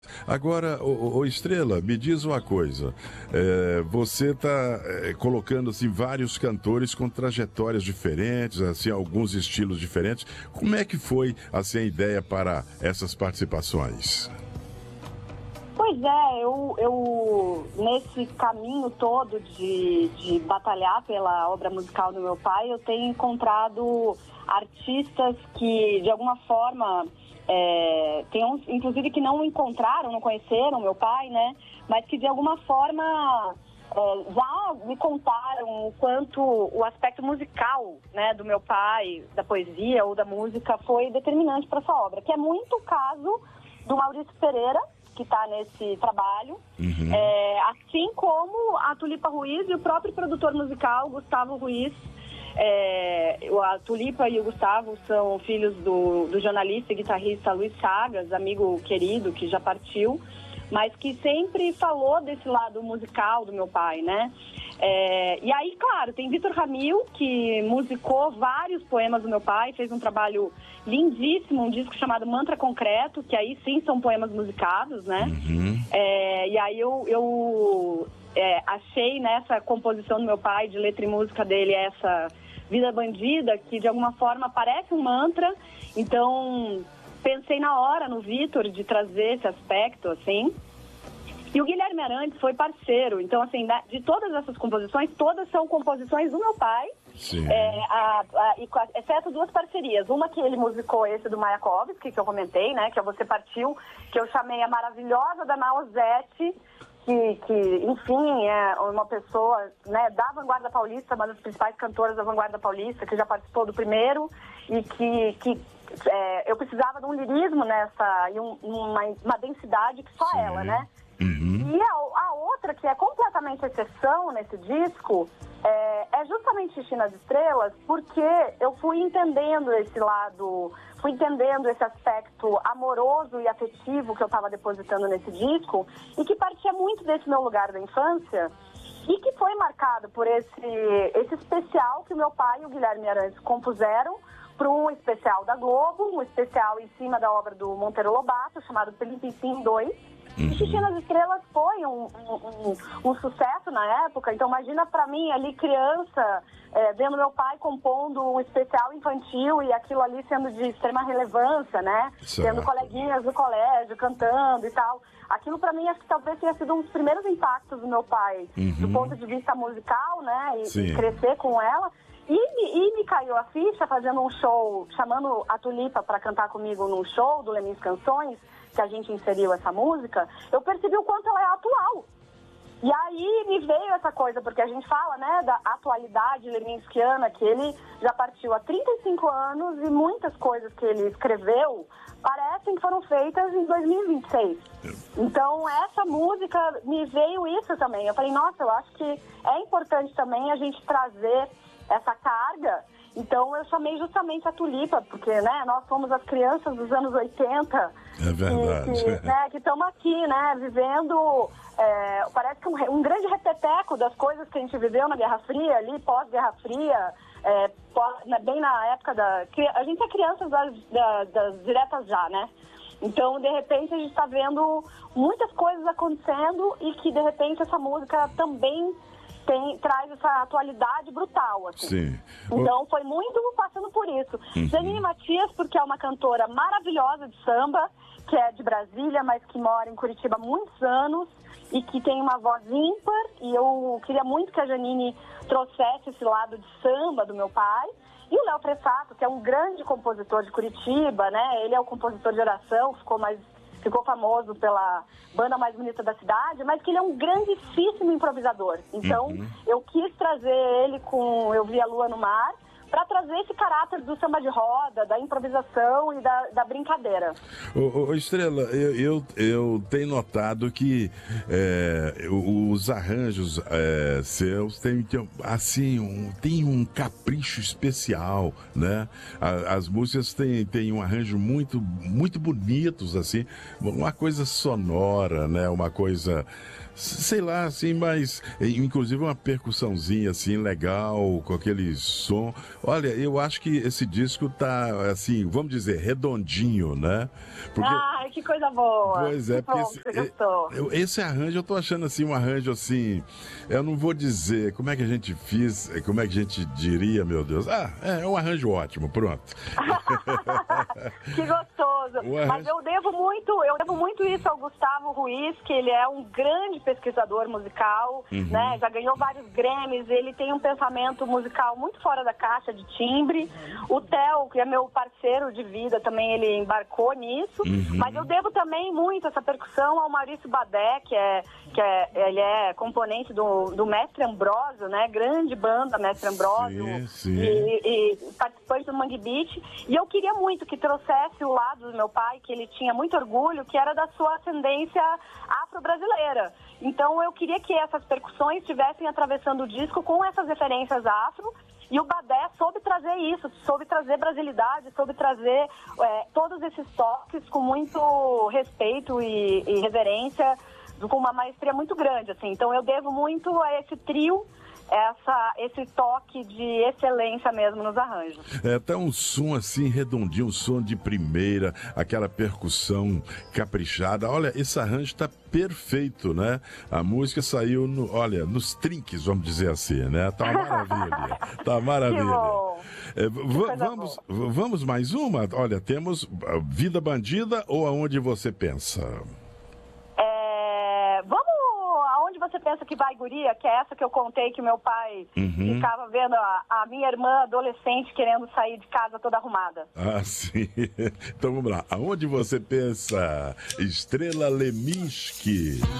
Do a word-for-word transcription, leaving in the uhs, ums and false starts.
Agora, ô, ô, Estrela, me diz uma coisa. É, você está é, colocando assim, vários cantores com trajetórias diferentes, assim, alguns estilos diferentes. Como é que foi assim, a ideia para essas participações? Pois é, eu, eu nesse caminho todo de, de batalhar pela obra musical do meu pai, eu tenho encontrado artistas que, de alguma forma, é, tem uns, inclusive, que não encontraram, não conheceram meu pai, né? Mas que, de alguma forma, é, já me contaram o quanto o aspecto musical, né, do meu pai, da poesia ou da música, foi determinante para essa obra, que é muito o caso do Maurício Pereira, que está nesse trabalho, uhum. é, assim como a Tulipa Ruiz e o próprio produtor musical, Gustavo Ruiz. É, a Tulipa e o Gustavo são filhos do, do jornalista e guitarrista Luiz Chagas, amigo querido que já partiu, mas que sempre falou desse lado musical do meu pai, né? É, e aí, claro, tem Vitor Ramil, que musicou vários poemas do meu pai, fez um trabalho lindíssimo, um disco chamado Mantra Concreto, que aí sim são poemas musicados, né? Uhum. É, e aí eu, eu é, achei nessa composição do meu pai, de letra e música dele, essa Vida Bandida, que de alguma forma parece um mantra, então pensei na hora no Vitor de trazer esse aspecto, assim. E o Guilherme Arantes foi parceiro, então assim, de todas essas composições, todas são composições do meu pai, é, a, a, e, exceto duas parcerias, uma que ele musicou, esse do Mayakovsky, que eu comentei, né, que é Você Partiu, que eu chamei a maravilhosa da Naozete, que, que, enfim, é uma pessoa, né, da vanguarda paulista, uma das principais cantoras da vanguarda paulista, que já participou do primeiro, e que... que é, eu precisava de um lirismo nessa, e um, uma, uma densidade que só Sim. ela, né? Uhum. E a, a outra, que é completamente exceção nesse disco, é, é justamente Xixi nas Estrelas, porque eu fui entendendo esse lado, fui entendendo esse aspecto amoroso e afetivo que eu estava depositando nesse disco, e que partia muito desse meu lugar da infância, e que foi marcado por esse, esse especial que o meu pai e o Guilherme Arantes compuseram para um especial da Globo, um especial em cima da obra do Monteiro Lobato, chamado Pelipim dois. Uhum. E Xixi nas Estrelas foi um, um, um, um sucesso na época, então imagina pra mim ali criança, é, vendo meu pai compondo um especial infantil e aquilo ali sendo de extrema relevância, né? Certo. Tendo coleguinhas do colégio cantando e tal. Aquilo pra mim acho que talvez tenha sido um dos primeiros impactos do meu pai, uhum. do ponto de vista musical, né? E, e crescer com ela. E, e me caiu a ficha fazendo um show, chamando a Tulipa para cantar comigo num show do Lemins Canções, que a gente inseriu essa música, eu percebi o quanto ela é atual. E aí me veio essa coisa, porque a gente fala, né, da atualidade leminskiana, que ele já partiu há trinta e cinco anos e muitas coisas que ele escreveu parecem que foram feitas em dois mil e vinte e seis. Então essa música me veio isso também. Eu falei, nossa, eu acho que é importante também a gente trazer essa carga. Então eu chamei justamente a Tulipa, porque, né, nós somos as crianças dos anos oitenta. É verdade. Que, né, que estamos aqui, né, vivendo, é, parece que um, um grande repeteco das coisas que a gente viveu na Guerra Fria, ali, pós-Guerra Fria, é, pós, né, bem na época da... A gente é crianças das, das, das diretas já, né? Então, de repente, a gente está vendo muitas coisas acontecendo e que, de repente, essa música também... Tem, traz essa atualidade brutal, assim. Sim. Então, foi muito passando por isso. Uhum. Janine Matias, porque é uma cantora maravilhosa de samba, que é de Brasília, mas que mora em Curitiba há muitos anos e que tem uma voz ímpar. E eu queria muito que a Janine trouxesse esse lado de samba do meu pai. E o Léo Fressato, que é um grande compositor de Curitiba, né? Ele é o compositor de oração, ficou mais... ficou famoso pela banda mais bonita da cidade, mas que ele é um grandíssimo improvisador. Então, uhum. eu quis trazer ele com Eu Vi a Lua no Mar, para trazer esse caráter do samba de roda, da improvisação e da, da brincadeira. Ô, ô, Estrela, eu, eu, eu tenho notado que é, os arranjos é, seus têm, assim, um, tem um capricho especial, né? As músicas têm, têm um arranjo muito, muito bonitos, assim, uma coisa sonora, né? Uma coisa, sei lá, assim, mas inclusive uma percussãozinha, assim, legal, com aquele som. Olha, eu acho que esse disco tá, assim, vamos dizer, redondinho, né? Porque... Ai, que coisa boa. Pois é, que porque bom esse, que você gostou. eu- esse arranjo, eu tô achando assim, um arranjo assim, eu não vou dizer como é que a gente fez, como é que a gente diria, meu Deus. Ah, é, é um arranjo ótimo, pronto. Que gostoso. Ué. Mas eu devo muito, eu devo muito isso ao Gustavo Ruiz, que ele é um grande pesquisador musical, Uhum. né? Já ganhou vários Grammys, ele tem um pensamento musical muito fora da caixa de timbre. O Theo, que é meu parceiro de vida, também ele embarcou nisso. Uhum. Mas eu devo também muito essa percussão ao Maurício Badé, que é, que é ele é componente do, do Mestre Ambrósio, né? Grande banda Mestre Ambrósio. Sim, sim. E, e participante do Mangue Beat. E eu queria muito que trouxesse o lado do meu pai, que ele tinha muito orgulho, que era da sua ascendência afro-brasileira. Então eu queria que essas percussões estivessem atravessando o disco com essas referências afro. E o Badé soube trazer isso, soube trazer brasilidade, soube trazer é, todos esses toques com muito respeito e, e reverência, com uma maestria muito grande, assim. Então eu devo muito a esse trio, essa, esse toque de excelência mesmo nos arranjos. É, tá um som assim redondinho, um som de primeira, aquela percussão caprichada. Olha, esse arranjo tá perfeito, né? A música saiu, no, olha, nos trinques, vamos dizer assim, né? Tá uma maravilha, tá uma maravilha. Que bom. É, v- vamos, v- vamos mais uma? Olha, temos ah, Vida Bandida ou Aonde Você Pensa? É, vamos aonde você pensa que vai, guria, que é essa que eu contei que meu pai Uhum. ficava vendo a, a minha irmã adolescente querendo sair de casa toda arrumada. Ah, sim. Então vamos lá. Aonde Você Pensa? Estrela Leminski.